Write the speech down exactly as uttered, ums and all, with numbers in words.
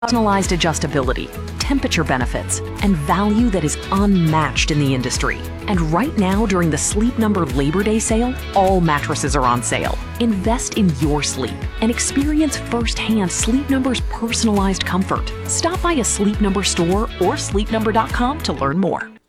Personalized adjustability, temperature benefits, and value that is unmatched in the industry. And right now, during the Sleep Number Labor Day sale, all mattresses are on sale. Invest in your sleep and experience firsthand Sleep Number's personalized comfort. Stop by a Sleep Number store or sleep number dot com to learn more.